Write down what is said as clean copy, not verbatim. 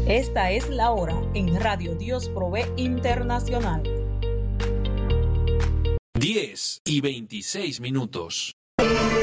Esta es la hora en Radio Dios Provee Internacional. 10:26.